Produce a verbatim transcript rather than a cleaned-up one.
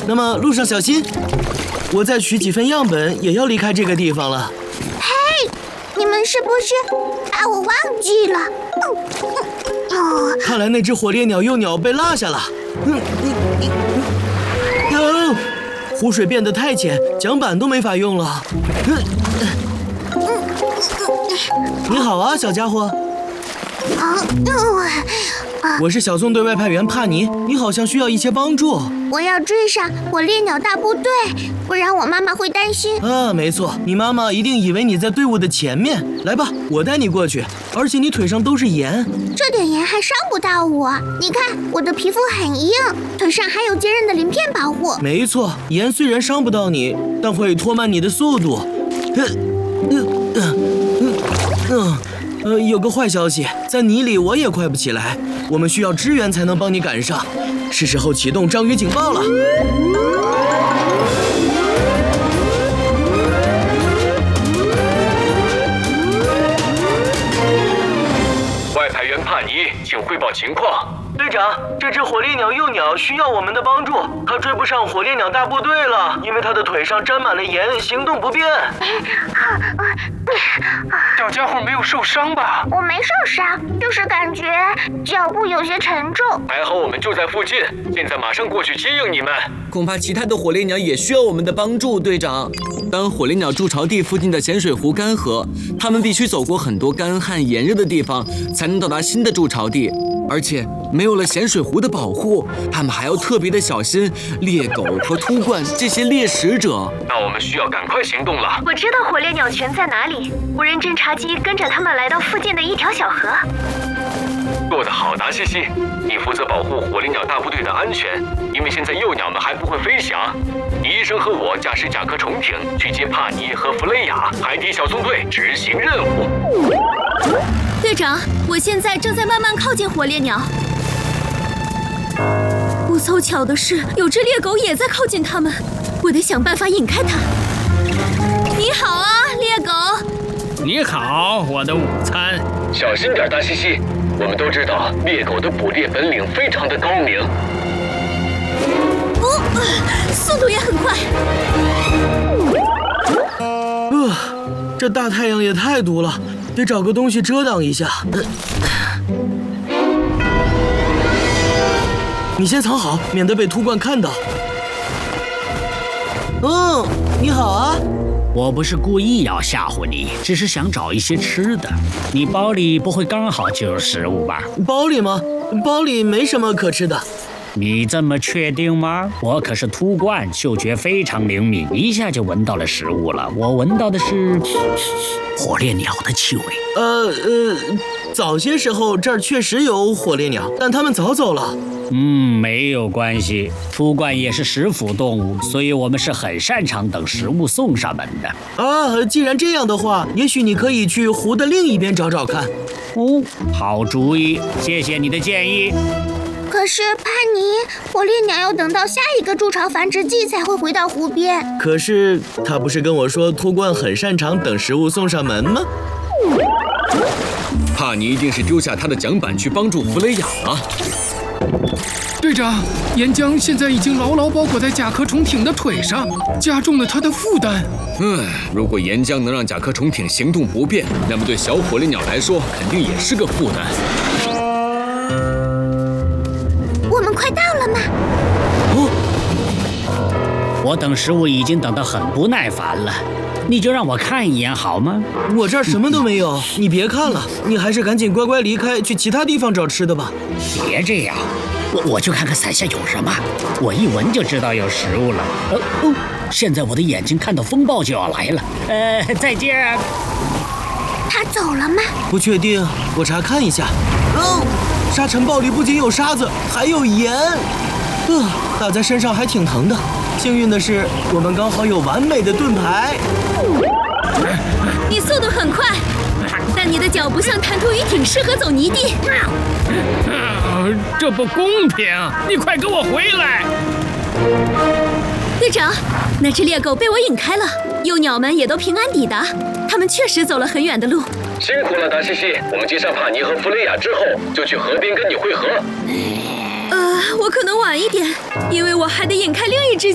那么路上小心，我再取几份样本，也要离开这个地方了。 嘿，你们是不是把我忘记了？嗯嗯哦， 看来那只火烈鸟幼鸟被落下了。嗯嗯嗯，哦，湖水变得太浅，桨板都没法用了。嗯嗯你好啊，小家伙。 啊，嗯我是小纵队外派员帕尼，你好像需要一些帮助。 我要追上火烈鸟大部队，不然我妈妈会担心。 啊，没错，你妈妈一定以为你在队伍的前面。来吧，我带你过去。而且你腿上都是盐， 这点盐还伤不到我。你看，我的皮肤很硬，腿上还有坚韧的鳞片保护。 没错，盐虽然伤不到你，但会拖慢你的速度。呃呃呃呃呃，有个坏消息，在泥里我也快不起来，我们需要支援才能帮你赶上。是时候启动章鱼警报了。 外派员帕尼，请汇报情况。 队长，这只火烈鸟幼鸟需要我们的帮助，它追不上火烈鸟大部队了，因为它的腿上沾满了盐，行动不便。 小家伙没有受伤吧？ 我没受伤，就是感觉脚步有些沉重。 还好我们就在附近，现在马上过去接应你们。 恐怕其他的火烈鸟也需要我们的帮助，队长。当火烈鸟筑巢地附近的咸水湖干涸，它们必须走过很多干旱炎热的地方，才能到达新的筑巢地。而且没有了咸水湖的保护，它们还要特别的小心猎狗和秃鹳这些猎食者。 那我们需要赶快行动了。 我知道火烈鸟群在哪里，无人侦察机跟着他们来到附近的一条小河。 做得好，达西西，你负责保护火烈鸟大部队的安全，因为现在幼鸟们还不会飞翔。你医生和我驾驶甲壳虫艇去接帕尼和弗雷亚，海底小纵队执行任务。 队长，我现在正在慢慢靠近火烈鸟。不凑巧的是，有只猎狗也在靠近它们，我得想办法引开它。你好啊，猎狗。 你好，我的午餐。 小心点，达西西。我们都知道猎狗的捕猎本领非常的高明。 哦，速度也很快。 呃，这大太阳也太毒了，得找个东西遮挡一下。呃、你先藏好，免得被秃鹳看到。嗯，你好啊。 我不是故意要吓唬你，只是想找一些吃的。你包里不会刚好就有食物吧？ 包里吗？包里没什么可吃的。 你这么确定吗？我可是秃鹳，嗅觉非常灵敏，一下就闻到了食物了。我闻到的是火烈鸟的气味。 呃呃，早些时候这儿确实有火烈鸟，但它们早走了。 嗯，没有关系，秃鹳也是食腐动物，所以我们是很擅长等食物送上门的。 啊，既然这样的话，也许你可以去湖的另一边找找看。 哦，好主意，谢谢你的建议。 可是帕尼，火烈鸟要等到下一个筑巢繁殖季才会回到湖边。 可是他不是跟我说秃鹳很擅长等食物送上门吗？ 帕尼一定是丢下他的桨板去帮助弗雷亚了。 队长，岩浆现在已经牢牢包裹在甲壳虫艇的腿上，加重了它的负担。 嗯，如果岩浆能让甲壳虫艇行动不便，那么对小火烈鸟来说肯定也是个负担。 我们快到了吗？ 哦，我等食物已经等得很不耐烦了，你就让我看一眼好吗？ 我这儿什么都没有，你别看了，你还是赶紧乖乖离开，去其他地方找吃的吧。 别这样，我我去看看伞下有什么，我一闻就知道有食物了。哦哦，现在我的眼睛看到风暴就要来了。呃，再见。 他走了吗？ 不确定，我查看一下。哦，沙尘暴里不仅有沙子，还有盐。呃，打在身上还挺疼的。幸运的是，我们刚好有完美的盾牌。 你速度很快，但你的脚不像弹涂鱼艇适合走泥地。 呃，这不公平！你快给我回来！ 队长，那只猎狗被我引开了，幼鸟们也都平安抵达。它们确实走了很远的路。 辛苦了，达西西。我们接上帕尼和弗雷亚之后，就去河边跟你会合。 呃，我可能晚一点，因为我还得引开另一只。